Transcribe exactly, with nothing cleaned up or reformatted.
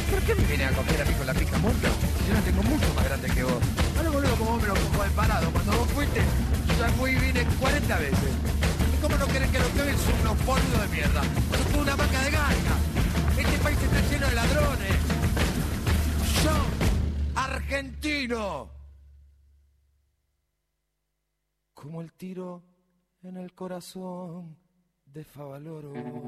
¿Por qué me viene a coger a mí con la pija mucho? Yo no tengo mucho más grande que vos. Ahora boludo, como vos me lo cojo de parado. Cuando vos fuiste, yo ya fui y vine cuarenta veces. ¿Y cómo no querés que lo que ven son unos polvos de mierda? Sos tú una vaca de ganga. Este país está lleno de ladrones. Yo, argentino. Como el tiro en el corazón de Favaloro.